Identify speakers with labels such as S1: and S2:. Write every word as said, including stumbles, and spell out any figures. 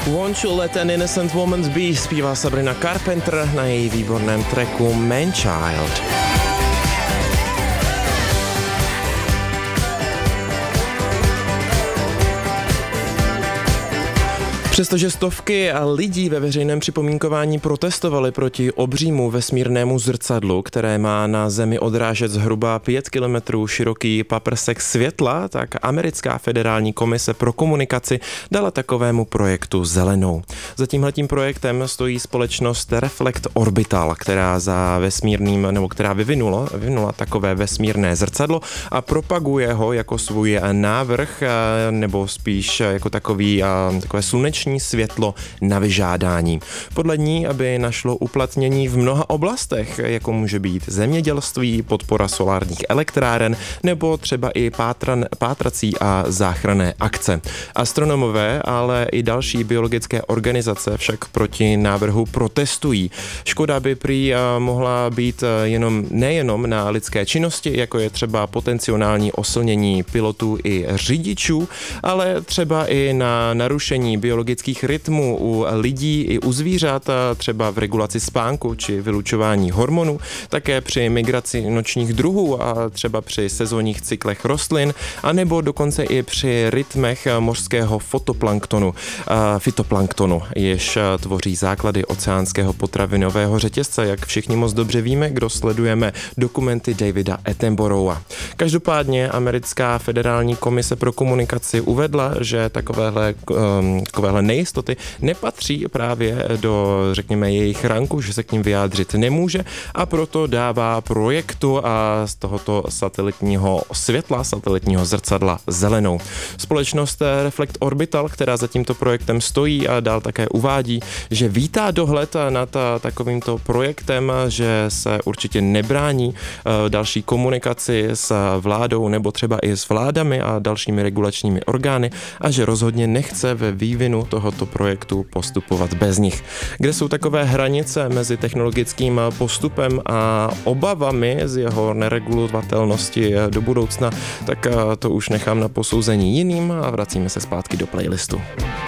S1: Won't You Let an Innocent Woman Be zpívá Sabrina Carpenter na její výborném tracku Man Child. Přestože stovky a lidí ve veřejném připomínkování protestovali proti obřímu vesmírnému zrcadlu, které má na Zemi odrážet zhruba pět kilometrů široký paprsek světla, tak americká federální komise pro komunikaci dala takovému projektu zelenou. Za tímhletím projektem stojí společnost Reflect Orbital, která za vesmírným, nebo která vyvinula, vyvinula takové vesmírné zrcadlo a propaguje ho jako svůj návrh, nebo spíš jako takový, takové sluneční světlo na vyžádání. Podle ní, aby našlo uplatnění v mnoha oblastech, jako může být zemědělství, podpora solárních elektráren nebo třeba i pátran, pátrací a záchranné akce. Astronomové, ale i další biologické organizace však proti návrhu protestují. Škoda by prý mohla být jenom nejenom na lidské činnosti, jako je třeba potenciální oslnění pilotů i řidičů, ale třeba i na narušení biologických rytmů u lidí i u zvířat, třeba v regulaci spánku či vylučování hormonů, také při migraci nočních druhů a třeba při sezónních cyklech rostlin, anebo dokonce i při rytmech mořského fotoplanktonu, fytoplanktonu, jež tvoří základy oceánského potravinového řetězce, jak všichni moc dobře víme, kdo sledujeme dokumenty Davida Attenborougha. Každopádně americká federální komise pro komunikaci uvedla, že takovéhle, um, takovéhle nejistoty nepatří právě do, řekněme, jejich ranku, že se k ním vyjádřit nemůže a proto dává projektu a z tohoto satelitního světla, satelitního zrcadla zelenou. Společnost Reflect Orbital, která za tímto projektem stojí a dál také uvádí, že vítá dohled nad takovýmto projektem, že se určitě nebrání další komunikaci s vládou nebo třeba i s vládami a dalšími regulačními orgány a že rozhodně nechce ve vývinu tohoto projektu postupovat bez nich. Kde jsou takové hranice mezi technologickým postupem a obavami z jeho neregulovatelnosti do budoucna, tak to už nechám na posouzení jiným a vracíme se zpátky do playlistu.